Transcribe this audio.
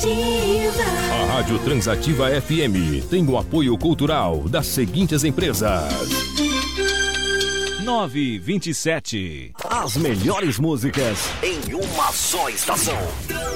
A Rádio Transativa FM tem o apoio cultural das seguintes empresas: 927. As melhores músicas em uma só estação.